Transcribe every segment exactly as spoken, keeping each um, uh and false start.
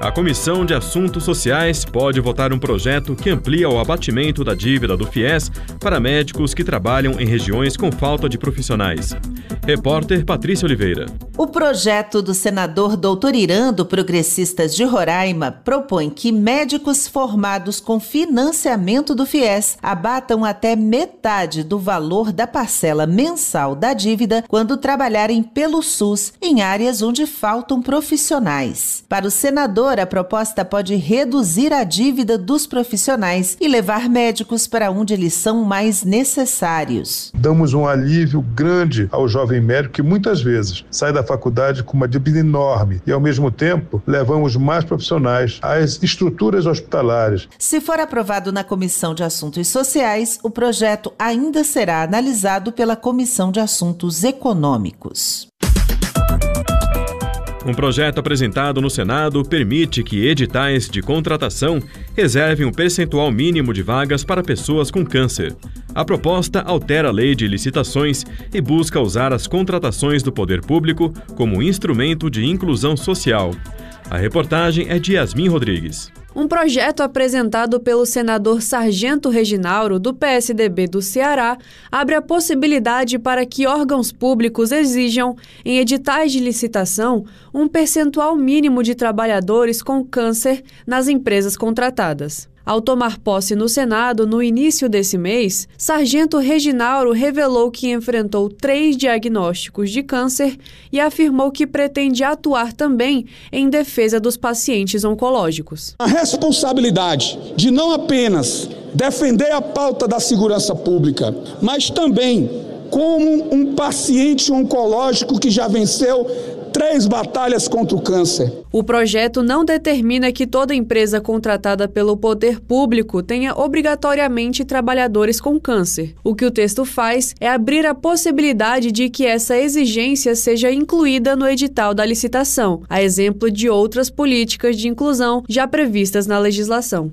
A Comissão de Assuntos Sociais pode votar um projeto que amplia o abatimento da dívida do FIES para médicos que trabalham em regiões com falta de profissionais. Repórter Patrícia Oliveira. O projeto do senador doutor Irã, do Progressistas de Roraima, propõe que médicos formados com financiamento do FIES abatam até metade do valor da parcela mensal da dívida quando trabalharem pelo SUS em áreas onde faltam profissionais. Para o senador, a proposta pode reduzir a dívida dos profissionais e levar médicos para onde eles são mais necessários. Damos um alívio grande ao jovem médico que muitas vezes sai da faculdade com uma dívida enorme e, ao mesmo tempo, levamos mais profissionais às estruturas hospitalares. Se for aprovado na Comissão de Assuntos Sociais, o projeto ainda será analisado pela Comissão de Assuntos Econômicos. Um projeto apresentado no Senado permite que editais de contratação reservem um percentual mínimo de vagas para pessoas com câncer. A proposta altera a lei de licitações e busca usar as contratações do poder público como instrumento de inclusão social. A reportagem é de Yasmin Rodrigues. Um projeto apresentado pelo senador Sargento Reginauro, do P S D B do Ceará, abre a possibilidade para que órgãos públicos exijam, em editais de licitação, um percentual mínimo de trabalhadores com câncer nas empresas contratadas. Ao tomar posse no Senado, no início desse mês, Sargento Reginauro revelou que enfrentou três diagnósticos de câncer e afirmou que pretende atuar também em defesa dos pacientes oncológicos. A responsabilidade de não apenas defender a pauta da segurança pública, mas também como um paciente oncológico que já venceu três batalhas contra o câncer. O projeto não determina que toda empresa contratada pelo poder público tenha obrigatoriamente trabalhadores com câncer. O que o texto faz é abrir a possibilidade de que essa exigência seja incluída no edital da licitação, a exemplo de outras políticas de inclusão já previstas na legislação.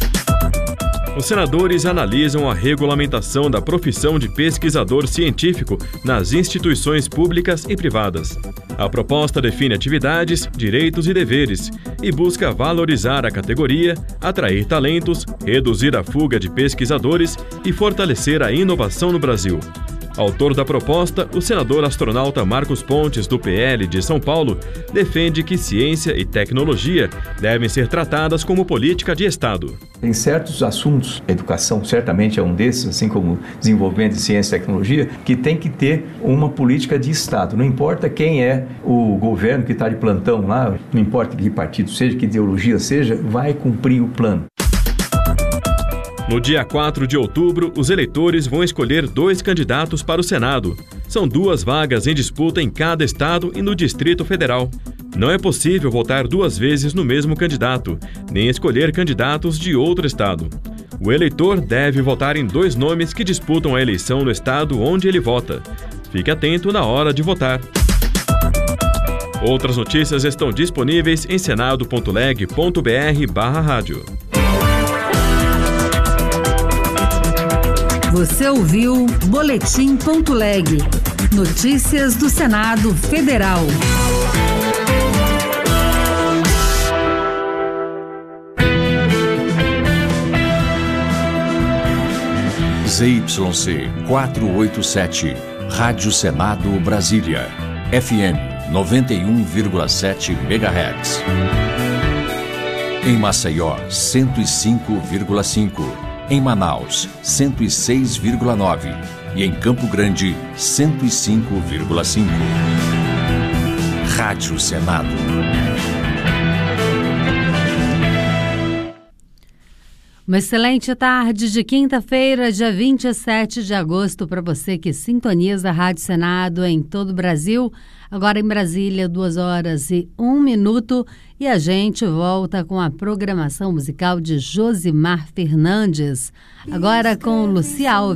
Os senadores analisam a regulamentação da profissão de pesquisador científico nas instituições públicas e privadas. A proposta define atividades, direitos e deveres e busca valorizar a categoria, atrair talentos, reduzir a fuga de pesquisadores e fortalecer a inovação no Brasil. Autor da proposta, o senador astronauta Marcos Pontes, do P L de São Paulo, defende que ciência e tecnologia devem ser tratadas como política de Estado. Em certos assuntos, a educação certamente é um desses, assim como desenvolvimento de ciência e tecnologia, que tem que ter uma política de Estado. Não importa quem é o governo que está de plantão lá, não importa que partido seja, que ideologia seja, vai cumprir o plano. No dia quatro de outubro, os eleitores vão escolher dois candidatos para o Senado. São duas vagas em disputa em cada estado e no Distrito Federal. Não é possível votar duas vezes no mesmo candidato, nem escolher candidatos de outro estado. O eleitor deve votar em dois nomes que disputam a eleição no estado onde ele vota. Fique atento na hora de votar. Outras notícias estão disponíveis em senado ponto leg ponto br barra rádio. Você ouviu Boletim ponto leg. Notícias do Senado Federal. Z Y C quatrocentos e oitenta e sete, Rádio Senado Brasília, F M noventa e um vírgula sete megahertz. Em Maceió, cento e cinco vírgula cinco. Em Manaus, cento e seis vírgula nove e em Campo Grande, cento e cinco vírgula cinco. Rádio Senado. Uma excelente tarde de quinta-feira, dia vinte e sete de agosto, para você que sintoniza a Rádio Senado em todo o Brasil. Agora em Brasília, duas horas e um minuto. E a gente volta com a programação musical de Josimar Fernandes. Agora com Luci Alves.